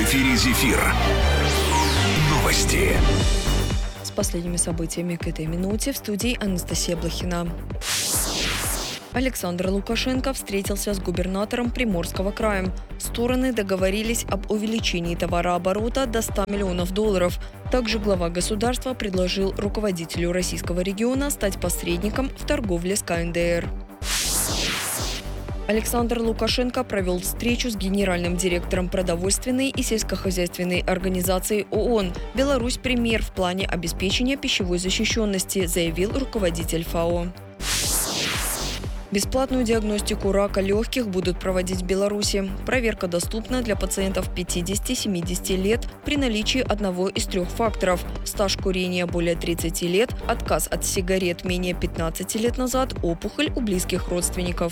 эфире «Зефир». Новости. С последними событиями к этой минуте в студии Анастасия Блохина. Александр Лукашенко встретился с губернатором Приморского края. Стороны договорились об увеличении товарооборота до $100 миллионов. Также глава государства предложил руководителю российского региона стать посредником в торговле с КНДР. Александр Лукашенко провел встречу с генеральным директором продовольственной и сельскохозяйственной организации ООН. «Беларусь – пример в плане обеспечения пищевой защищенности», заявил руководитель ФАО. Бесплатную диагностику рака легких будут проводить в Беларуси. Проверка доступна для пациентов 50-70 лет при наличии одного из 3 факторов – стаж курения более 30 лет, отказ от сигарет менее 15 лет назад, опухоль у близких родственников.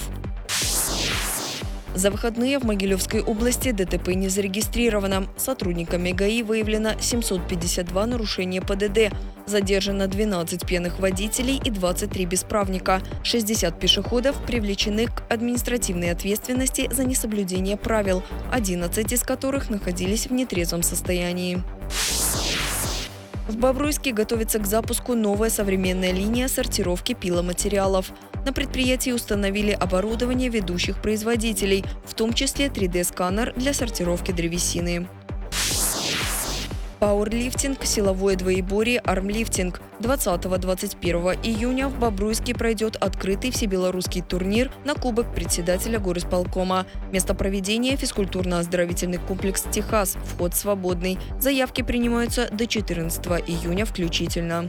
За выходные в Могилевской области ДТП не зарегистрировано. Сотрудниками ГАИ выявлено 752 нарушения ПДД. Задержано 12 пьяных водителей и 23 бесправника. 60 пешеходов привлечены к административной ответственности за несоблюдение правил, 11 из которых находились в нетрезвом состоянии. В Бобруйске готовится к запуску новая современная линия сортировки пиломатериалов. На предприятии установили оборудование ведущих производителей, в том числе 3D-сканер для сортировки древесины. Пауэрлифтинг, силовое двоеборье, армлифтинг. 20-21 июня в Бобруйске пройдет открытый всебелорусский турнир на Кубок председателя горисполкома. Место проведения – физкультурно-оздоровительный комплекс «Техас». Вход свободный. Заявки принимаются до 14 июня включительно.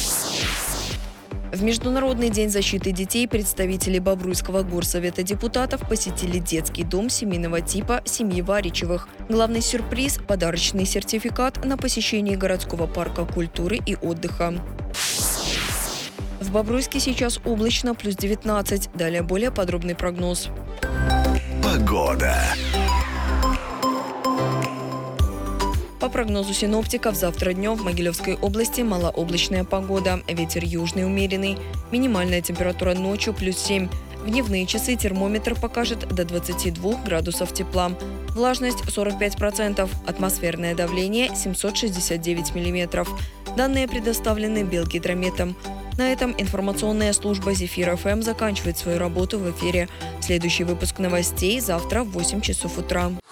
В Международный день защиты детей представители Бобруйского горсовета депутатов посетили детский дом семейного типа семьи Варичевых. Главный сюрприз – подарочный сертификат на посещение городского парка культуры и отдыха. В Бобруйске сейчас облачно, плюс 19. Далее более подробный прогноз. Погода. По прогнозу синоптиков, завтра днем в Могилевской области малооблачная погода. Ветер южный умеренный. Минимальная температура ночью плюс 7. В дневные часы термометр покажет до 22 градусов тепла. Влажность 45%. Атмосферное давление 769 миллиметров. Данные предоставлены Белгидрометом. На этом информационная служба «Зефир ФМ» заканчивает свою работу в эфире. Следующий выпуск новостей завтра в 8 часов утра.